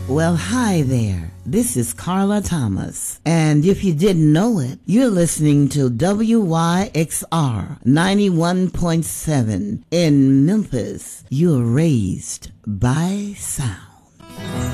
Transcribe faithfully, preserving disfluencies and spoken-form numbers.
Well, hi there. This is Carla Thomas. And if you didn't know it, you're listening to W Y X R ninety-one point seven in Memphis. You're raised by sound.